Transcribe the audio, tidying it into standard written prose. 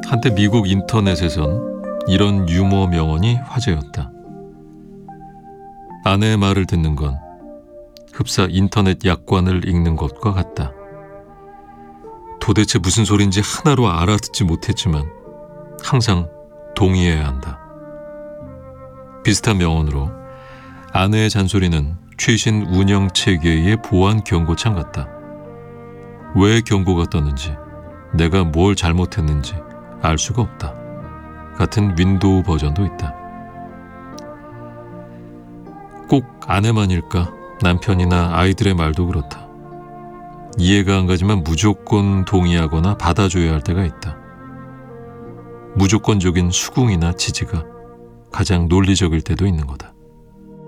한때 미국 인터넷에선 이런 유머 명언이 화제였다. 아내의 말을 듣는 건 흡사 인터넷 약관을 읽는 것과 같다. 도대체 무슨 소린지 하나로 알아듣지 못했지만 항상 동의해야 한다. 비슷한 명언으로 아내의 잔소리는 최신 운영체계의 보안 경고창 같다. 왜 경고가 떴는지, 내가 뭘 잘못했는지 알 수가 없다. 같은 윈도우 버전도 있다. 꼭 아내만일까? 남편이나 아이들의 말도 그렇다. 이해가 안 가지만 무조건 동의하거나 받아줘야 할 때가 있다. 무조건적인 수긍이나 지지가 가장 논리적일 때도 있는 거다.